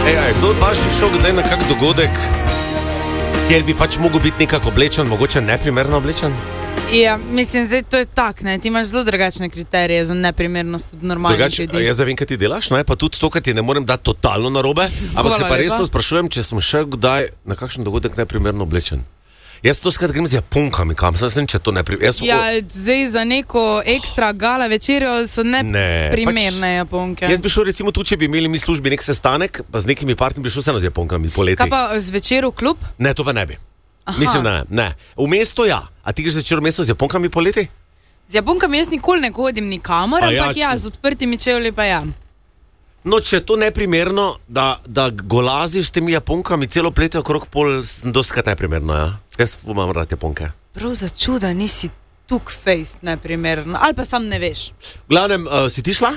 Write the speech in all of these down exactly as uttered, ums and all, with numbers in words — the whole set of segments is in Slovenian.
Ej, aj, kdo od vas je šel kdaj na kak dogodek, kjer bi pač mogel biti nekako oblečen, mogoče neprimerno oblečen? Ja, mislim, zdaj to je tak, ne, ti imaš zelo drugačne kriterije za neprimernost od normalnih Drugač, ljudi. jaz zavem, kaj ti delaš, ne? Pa tudi to, kar ti ne morem dati totalno narobe, ampak se pa resno sprašujem, če smo še kdaj na kakšen dogodek neprimerno oblečen. Jaz to skrat grem z Japonkami, kam sem sem, če to neprimerno. Ja, zdaj za neko ekstra gala večerjo so neprimerne ne, pač, Japonke. Jaz bi šel recimo tu, če bi imeli mi službi nek sestanek, pa z nekimi partnerji bi šel vseeno z Japonkami poleti. Kaj pa z večeru klub? Ne, to pa ne bi. Aha. Mislim, ne, ne. V mesto ja. A ti greš večer v mesto z Japonkami poleti? Z Japonkami jaz nikoli ne hodim nikamor, ampak ja, ja, z odprtimi čevlji pa ja. No, če je to neprimerno, da, da golaziš s temi Japonkami celo pletje okrog pol, dostikrat neprimerno, ja. Jaz imam rad Japonke. Prav za čuda nisi tuk fejst neprimerno, ali pa sam ne veš. V glavnem, uh, si ti šla?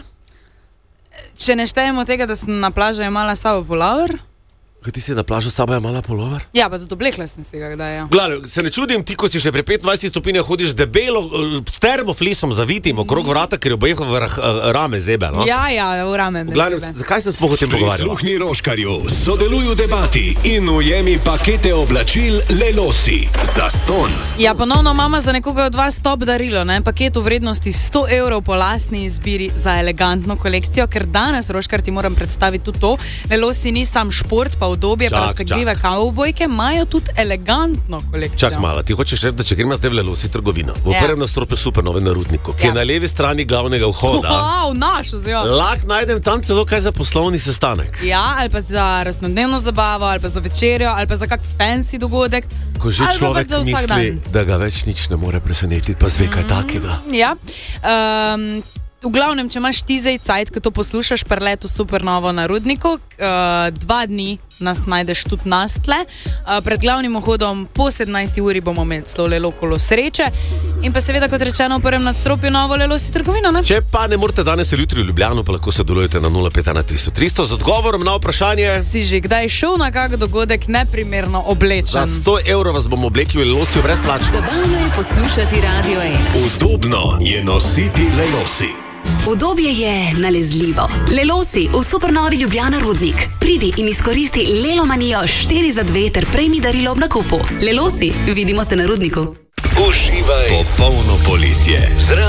Če ne štejemo tega, da sem na plažo imala s sabo pulover. Kaj ti si na plažo s sabo imala pulover? Ja, pa tudi oblekla sem si ga kdaj, ja. V glavnem, se ne čudim ti, ko si še pri petindvajsetih stopinjah hodiš debelo, s termoflisom zavitim okrog vrata, ker je obeh v rame zebe, no? Ja, ja, v rame me zebe. V glavnem, zakaj sem sploh o tem pogovarjala? Prisluhni Roškarju, sodeluj v debati in ujemi pakete oblačil Lelosi. Zastonj. Ja, ponovno mama za nekoga od vas top darilo, ne? Paket v vrednosti sto evrov po lastni izbiri za elegantno kolekcijo, ker danes, Roškar, ti moram predstaviti tudi to. Lelosi ni sam šport, pa udobje, pa raztegljive kavbojke, imajo tudi elegantno kolekcijo. Čak malo, ti hočeš reči, da če gremo zdaj v Lelosi trgovino, v ja. prvem nastropju Supernove na Rudniku, ki ja. je na levi strani glavnega vhoda. Wow, naš oziroma. Lahko najdem tam celo kaj za poslovni sestanek. Ja, ali pa za rojstnodnevno zabavo, ali pa za večerjo, ali pa za kak fancy dogodek. Ko že človek misli, da ga več nič ne more presenetiti, pa zve kaj mm, takega. Ja. Um, V glavnem, če imaš ti zdaj cajt, ko to poslušaš, preletu Supernovo na Rudniku, uh, dva dni nas najdeš tudi nas tle. Uh, pred glavnim vhodom po sedemnajsti uri bomo imeli celo Lelo kolo sreče. In pa seveda, kot rečeno, v prvem nadstropju novo Lelosi trgovino. Ne? Če pa ne morete danes ali jutri v Ljubljano, pa lahko sodelujete na nula pet ena tristo tristo z odgovorom na vprašanje. Si že kdaj šel na kak dogodek neprimerno oblečen? Za sto evrov vas bomo oblekli v Lelosi brezplačno. Zabavno je poslušati Radio ena. Udobno je nositi Lelosi. Udobje je nalezljivo. Lelosi v Supernovi Ljubljana Rudnik. Pridi in izkoristi Lelomanijo štiri za dve ter prejmi darilo ob nakupu. Lelosi, vidimo se na Rudniku. Uživaj popolno poletje.